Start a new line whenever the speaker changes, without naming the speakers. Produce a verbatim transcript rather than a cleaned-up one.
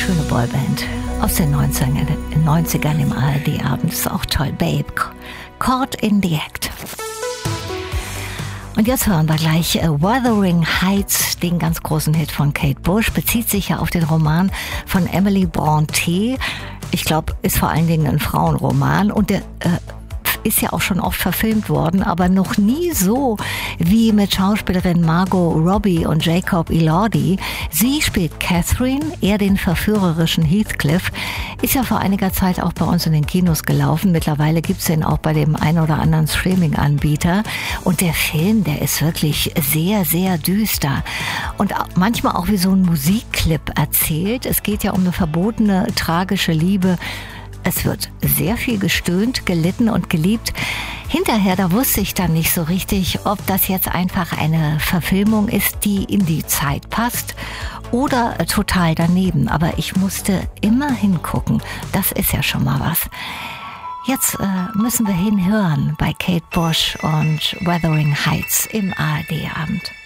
schöne Boyband aus den neunzigern im A R D-Abend. Ist auch toll. Babe, Caught in the Act. Und jetzt hören wir gleich äh, Wuthering Heights, den ganz großen Hit von Kate Bush. Bezieht sich ja auf den Roman von Emily Brontë. Ich glaube, ist vor allen Dingen ein Frauenroman. Und der äh, ist ja auch schon oft verfilmt worden, aber noch nie so wie mit Schauspielerin Margot Robbie und Jacob Elordi. Sie spielt Catherine, er den verführerischen Heathcliff. Ist ja vor einiger Zeit auch bei uns in den Kinos gelaufen. Mittlerweile gibt's den auch bei dem ein oder anderen Streaming-Anbieter. Und der Film, der ist wirklich sehr, sehr düster. Und manchmal auch wie so ein Musikclip erzählt. Es geht ja um eine verbotene, tragische Liebe. Es wird sehr viel gestöhnt, gelitten und geliebt. Hinterher, da wusste ich dann nicht so richtig, ob das jetzt einfach eine Verfilmung ist, die in die Zeit passt oder total daneben. Aber ich musste immer hingucken. Das ist ja schon mal was. Jetzt äh, müssen wir hinhören bei Kate Bush und Wuthering Heights im A R D-Abend.